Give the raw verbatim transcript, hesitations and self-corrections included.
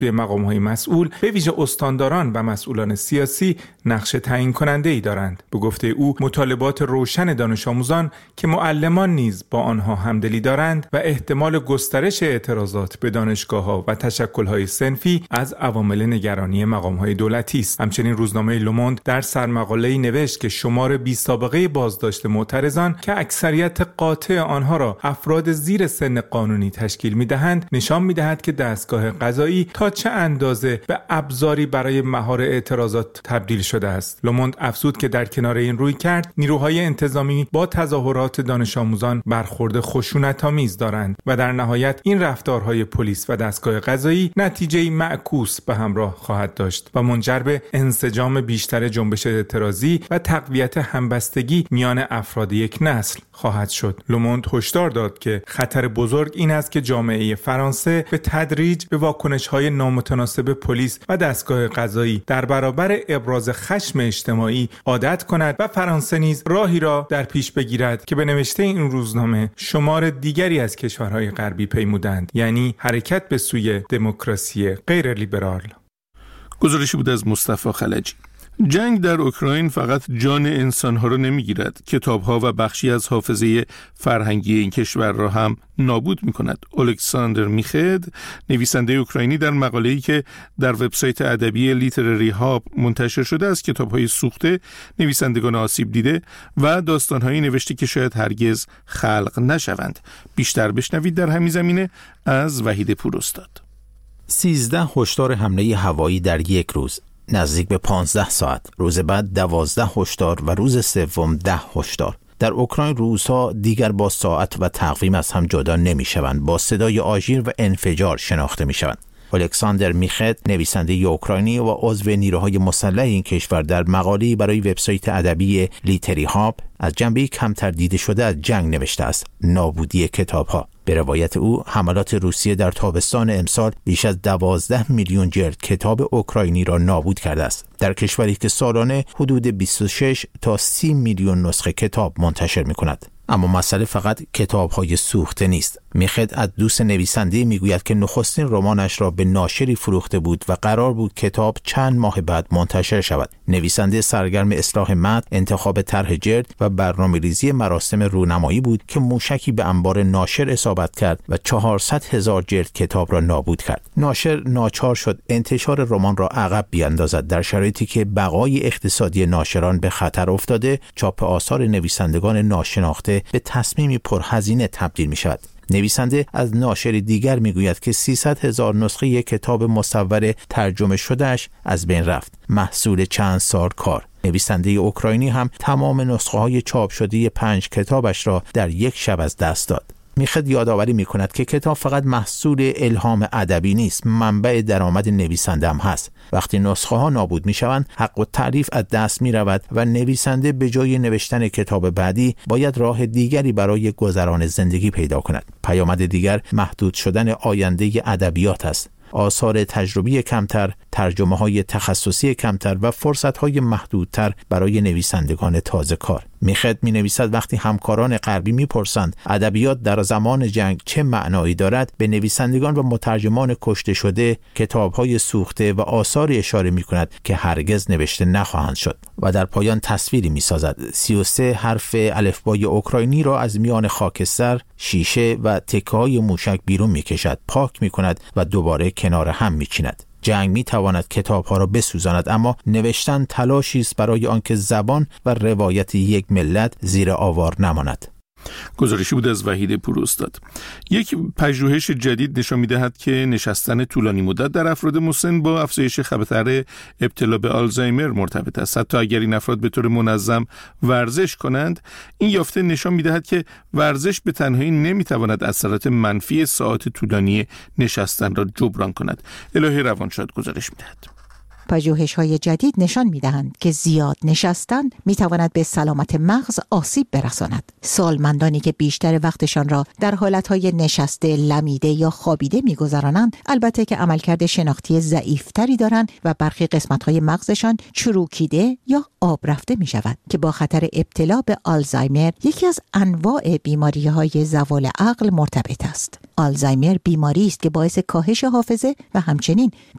مقام‌های مسئول به ویژه استانداران و مسئولان سیاسی نقش تعیین کننده‌ای دارند. به گفته او مطالبات روشن دانش آموزان که معلمان نیز با آنها همدلی دارند و احتمال گسترش اعتراضات به دانشگاه‌ها و تشکل‌های صنفی از عوامل نگرانی مقام‌های دولتی است. همچنین روزنامه لوموند در سرمقاله‌ای نوشت که شمار بی سابقه بازداشت معترضان که اکثریت قاطع آنها را افراد زیر سن قانونی تشکیل می‌دهند نشان می‌دهد که دستگاه قضایی تا چه اندازه به ابزاری برای مهار اعتراضات تبدیل شده است. لوموند افزود که در کنار این رویکرد نیروهای انتظامی با تظاهرات دانش آموزان برخورد خشونت‌آمیز دارند و در نهایت این رفتارهای پلیس و دستگاه قضایی نتیجه‌ای معکوس به همراه خواهد داشت و منجر به انسجام بیشتر جنبش اعتراضی و تقویت همبستگی میان افراد یک نسل خواهد شد. لوموند هشدار داد که خطر بزرگ این است که جامعه فرانسه به تدریج به واکنش‌های نامتناسب پلیس و دستگاه قضایی در برابر ابراز خشم اجتماعی عادت کند و فرانسه نیز راهی را در پیش بگیرد که به نوشته این روزنامه شمار دیگری از کشورهای غربی پیمودند، یعنی حرکت به سوی دموکراسی غیر لیبرال. گزارشی بود از مصطفی خلجی. جنگ در اوکراین فقط جان انسانها را نمیگیرد، کتابها و بخشی از حافظه فرهنگی این کشور را هم نابود می‌کند. الکساندر میخد، نویسنده اوکراینی، در مقاله‌ای که در وبسایت ادبی لیترری هاب منتشر شده از کتاب‌های سوخته نویسندگان آسیب دیده و داستان‌هایی نوشته که شاید هرگز خلق نشوند. بیشتر بشنوید در همین زمینه از وحید پوراستاد. سیزده هشدار حمله هوایی در یک روز، نزدیک به پانزده ساعت، روز بعد دوازده هشدار و روز سوم ده هشدار. در اوکراین روزها دیگر با ساعت و تقویم از هم جدا نمی شوند، با صدای آژیر و انفجار شناخته می شوند. الکساندر میخد، نویسنده اوکراینی و عضو نیروهای مسلح این کشور، در مقاله‌ای برای وبسایت ادبی لیتری هاب از جنبه کمتر دیده شده از جنگ نوشته است: نابودی کتاب‌ها. به روایت او حملات روسیه در تابستان امسال بیش از دوازده میلیون جلد کتاب اوکراینی را نابود کرده است، در کشوری که سالانه حدود بیست و شش تا سی میلیون نسخه کتاب منتشر می‌کند. اما مسئله فقط کتاب‌های سوخته نیست. میخد از دوست نویسنده میگوید که نخستین رمانش را به ناشری فروخته بود و قرار بود کتاب چند ماه بعد منتشر شود. نویسنده سرگرم اصلاح متن، انتخاب طرح جلد و برنامه‌ریزی مراسم رونمایی بود که موشکی به انبار ناشر اصابت کرد و چهارصد هزار جلد کتاب را نابود کرد. ناشر ناچار شد انتشار رمان را عقب بیاندازد در شرایطی که بقای اقتصادی ناشران به خطر افتاده. چاپ آثار نویسندگان ناشناخته به تصمیمی پرهزینه تبدیل می شود. نویسنده از ناشر دیگر میگوید که سیصد هزار نسخه یک کتاب مصور ترجمه شدهش از بین رفت، محصول چند سال کار. نویسنده اوکراینی هم تمام نسخه های چاپ شده پنج کتابش را در یک شب از دست داد. میخد یادآوری میکند که کتاب فقط محصول الهام ادبی نیست، منبع درآمد نویسنده هم هست. وقتی نسخه ها نابود میشوند، حق التألیف از دست میرود و نویسنده به جای نوشتن کتاب بعدی باید راه دیگری برای گذران زندگی پیدا کند. پیامد دیگر محدود شدن آینده ادبیات است. آثار تجربی کمتر، ترجمه‌های تخصصی کمتر و فرصت‌های محدودتر برای نویسندگان تازه کار. میخد می‌نویسد وقتی همکاران غربی می‌پرسند ادبیات در زمان جنگ چه معنایی دارد، به نویسندگان و مترجمان کشته شده، کتاب‌های سوخته و آثار اشاره می‌کند که هرگز نوشته نخواهند شد و در پایان تصویری می‌سازد: سی و سه حرف الفبای اوکراینی را از میان خاکستر، شیشه و تکه‌های موشک بیرون می‌کشد، پاک می‌کند و دوباره کنار هم می‌چیند. جنگ می‌تواند کتاب‌ها را بسوزاند، اما نوشتن تلاشی است برای آنکه زبان و روایت یک ملت زیر آوار نماند. گزارشی بود از وحید پوراستاد. یک پژوهش جدید نشان می‌دهد که نشستن طولانی مدت در افراد مسن با افزایش خطر ابتلا به آلزایمر مرتبط است. حتی اگر این افراد به طور منظم ورزش کنند، این یافته نشان می‌دهد که ورزش به تنهایی نمی‌تواند اثرات منفی ساعات طولانی نشستن را جبران کند. الهی روانشاد گزارش می‌دهد. پژوهش‌های جدید نشان می‌دهند که زیاد نشستن می‌تواند به سلامت مغز آسیب برساند. سالمندانی که بیشتر وقتشان را در حالت‌های نشسته، لمیده یا خوابیده می‌گذرانند، البته که عملکرد شناختی ضعیف‌تری دارند و برخی قسمت‌های مغزشان چروکیده یا آب رفته می‌شود که با خطر ابتلا به آلزایمر، یکی از انواع بیماری‌های زوال عقل، مرتبط است. آلزایمر بیماری است که باعث کاهش حافظه و همچنین